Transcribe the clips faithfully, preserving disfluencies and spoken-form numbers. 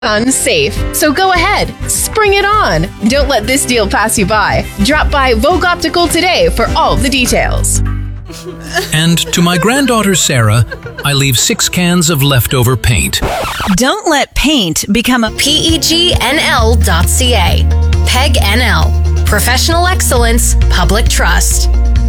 unsafe. So go ahead, spring it on. Don't let this deal pass you by. Drop by Vogue Optical today for all the details. And to my granddaughter Sarah, I leave six cans of leftover paint. Don't let paint become a P E G N L dot C A. P E G N L. Professional excellence, public trust.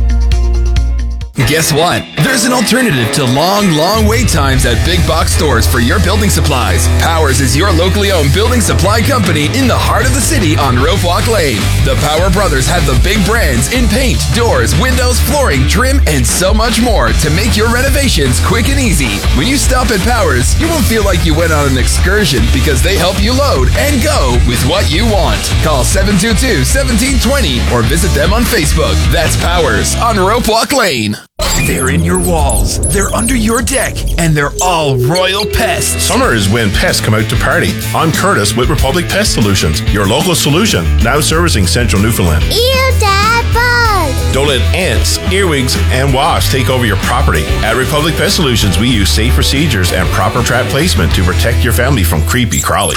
Guess what? There's an alternative to long, long wait times at big box stores for your building supplies. Powers is your locally owned building supply company in the heart of the city on Rope Walk Lane. The Power Brothers have the big brands in paint, doors, windows, flooring, trim, and so much more to make your renovations quick and easy. When you stop at Powers, you won't feel like you went on an excursion because they help you load and go with what you want. Call seven two two, one seven two zero or visit them on Facebook. That's Powers on Rope Walk Lane. They're in your walls, they're under your deck, and they're all royal pests. Summer is when pests come out to party. I'm Curtis with Republic Pest Solutions, your local solution, now servicing central Newfoundland. Ew, Dad, bug! Don't let ants, earwigs, and wasps take over your property. At Republic Pest Solutions, we use safe procedures and proper trap placement to protect your family from creepy crawlies.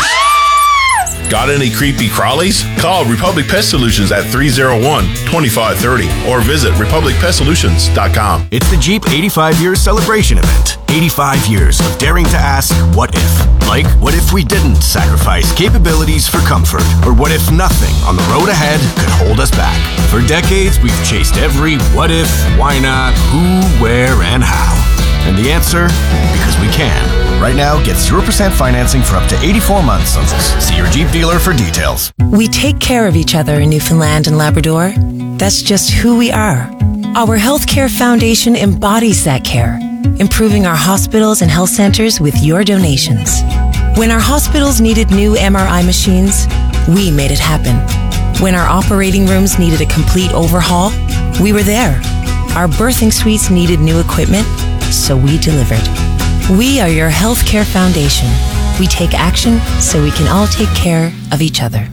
Got any creepy crawlies? Call Republic Pest Solutions at three oh one, two five three oh or visit republic pest solutions dot com. It's the Jeep eighty-five years celebration event. eighty-five years of daring to ask, what if? Like, what if we didn't sacrifice capabilities for comfort? Or what if nothing on the road ahead could hold us back? For decades, we've chased every what if, why not, who, where, and how. And the answer? Because we can. Right now, get zero percent financing for up to eighty-four months. See your Jeep dealer for details. We take care of each other in Newfoundland and Labrador. That's just who we are. Our Healthcare Foundation embodies that care, improving our hospitals and health centers with your donations. When our hospitals needed new M R I machines, we made it happen. When our operating rooms needed a complete overhaul, we were there. Our birthing suites needed new equipment, so we delivered. We are your Healthcare Foundation. We take action so we can all take care of each other.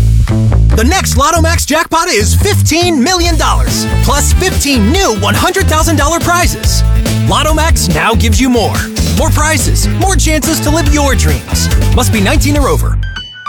The next Lotto Max jackpot is fifteen million dollars, plus fifteen new one hundred thousand dollars prizes. Lotto Max now gives you more. More prizes, more chances to live your dreams. Must be nineteen or over.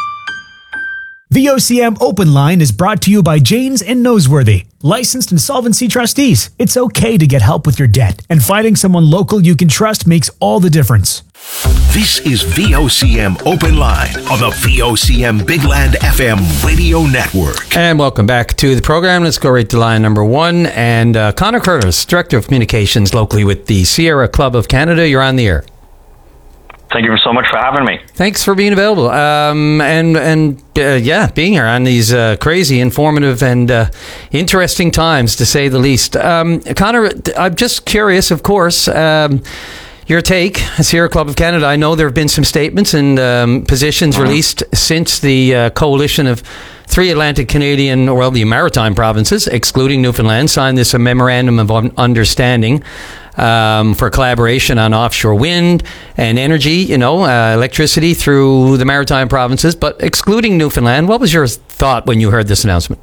The O C M Open Line is brought to you by Janes and Noseworthy, licensed insolvency trustees. It's okay to get help with your debt, and finding someone local you can trust makes all the difference. This is V O C M Open Line on the V O C M Big Land F M radio network. And welcome back to the program. Let's go right to line number one. And uh, Connor Curtis, Director of Communications locally with the Sierra Club of Canada. You're on the air. Thank you so much for having me. Thanks for being available. Um, and, and uh, yeah, being here on these uh, crazy, informative, and uh, interesting times, to say the least. Um, Connor, I'm just curious, of course, um, your take, Sierra Club of Canada. I know there have been some statements and um, positions mm-hmm. released since the uh, coalition of three Atlantic Canadian, or well, the maritime provinces, excluding Newfoundland, signed this a memorandum of understanding um, for collaboration on offshore wind and energy, you know, uh, electricity through the maritime provinces, but excluding Newfoundland. What was your thought when you heard this announcement?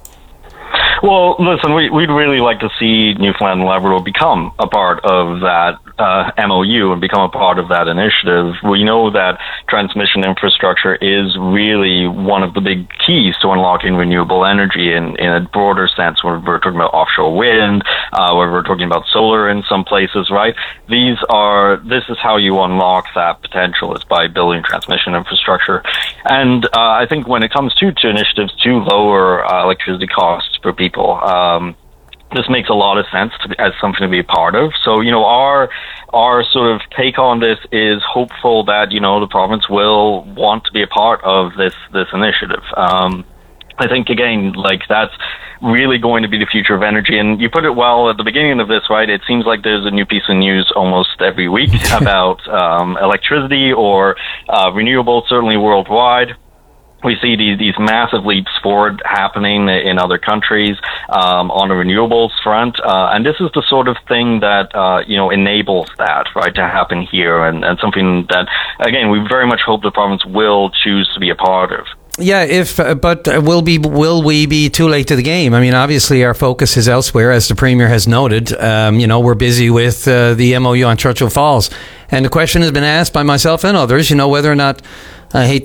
Well, listen, we, we'd really like to see Newfoundland and Labrador become a part of that uh, M O U and become a part of that initiative. We know that transmission infrastructure is really one of the big keys to unlocking renewable energy in, in a broader sense, when we're talking about offshore wind, uh, when we're talking about solar in some places, right? These are, this is how you unlock that potential, is by building transmission infrastructure. And uh, I think when it comes to, to initiatives to lower uh, electricity costs for people, people. Um, this makes a lot of sense to, as something to be a part of. So, you know, our our sort of take on this is hopeful that, you know, the province will want to be a part of this this initiative. Um, I think, again, like, that's really going to be the future of energy. And you put it well at the beginning of this, right? It seems like there's a new piece of news almost every week about um, electricity or uh, renewables, certainly worldwide. We see these, these massive leaps forward happening in other countries um, on the renewables front. Uh, and this is the sort of thing that, uh, you know, enables that, right, to happen here. And, and something that, again, we very much hope the province will choose to be a part of. Yeah, if uh, but will be will we be too late to the game? I mean, obviously our focus is elsewhere, as the Premier has noted. Um, you know, we're busy with uh, the M O U on Churchill Falls, and the question has been asked by myself and others. You know, whether or not I hate